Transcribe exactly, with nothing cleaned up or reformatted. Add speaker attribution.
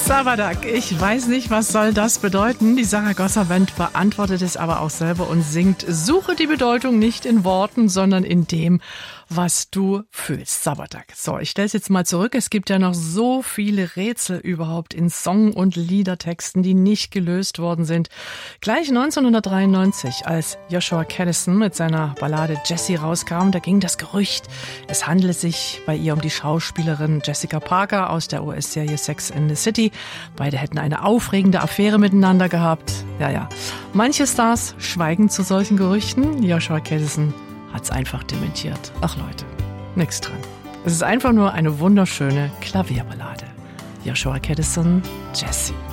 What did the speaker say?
Speaker 1: Sabbathak, ich weiß nicht, was soll das bedeuten. Die Saragossa Band beantwortet es aber auch selber und singt: Suche die Bedeutung nicht in Worten, sondern in dem, was du fühlst. Sabbathak. So, ich stelle es jetzt mal zurück. Es gibt ja noch so viele Rätsel überhaupt in Song- und Liedertexten, die nicht gelöst worden sind. Gleich neunzehnhundertdreiundneunzig, als Joshua Kadison mit seiner Ballade Jessie rauskam, da ging das Gerücht, es handele sich bei ihr um die Schauspielerin Jessica Parker aus der U S-Serie Sex and the City. Beide hätten eine aufregende Affäre miteinander gehabt. Ja, ja. Manche Stars schweigen zu solchen Gerüchten. Joshua Kadison hat's einfach dementiert. Ach Leute, nix dran. Es ist einfach nur eine wunderschöne Klavierballade. Joshua Kadison, Jessie.